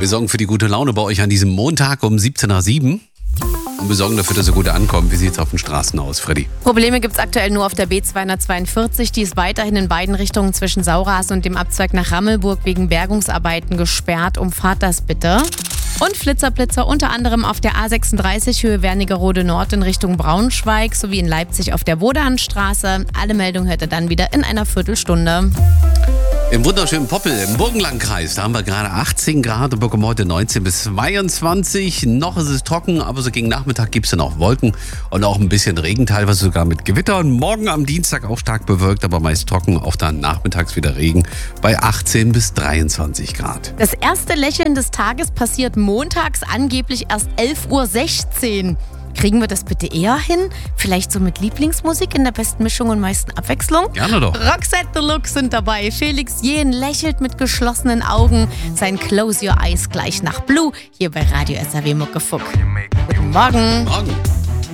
Wir sorgen für die gute Laune bei euch an diesem Montag um 7:17 und wir sorgen dafür, dass ihr gut ankommt. Wie sieht es auf den Straßen aus, Freddy? Probleme gibt es aktuell nur auf der B242. Die ist weiterhin in beiden Richtungen zwischen Sauras und dem Abzweig nach Rammelburg wegen Bergungsarbeiten gesperrt. Umfahrt das bitte. Und Flitzer unter anderem auf der A36 Höhe Wernigerode Nord in Richtung Braunschweig sowie in Leipzig auf der Wodanstraße. Alle Meldungen hört ihr dann wieder in einer Viertelstunde. Im wunderschönen Poppel, im Burgenlandkreis, da haben wir gerade 18 Grad und bekommen heute 19 bis 22. Noch ist es trocken, aber so gegen Nachmittag gibt es dann auch Wolken und auch ein bisschen Regen, teilweise sogar mit Gewitter. Und morgen am Dienstag auch stark bewölkt, aber meist trocken, auch dann nachmittags wieder Regen bei 18 bis 23 Grad. Das erste Lächeln des Tages passiert montags angeblich erst 11:16 Uhr. Kriegen wir das bitte eher hin? Vielleicht so mit Lieblingsmusik in der besten Mischung und meisten Abwechslung? Gerne doch. Roxette Deluxe sind dabei. Felix Jähn lächelt mit geschlossenen Augen. Sein Close Your Eyes gleich nach Blue hier bei Radio SAW Muckefuck. Guten Morgen. Morgen.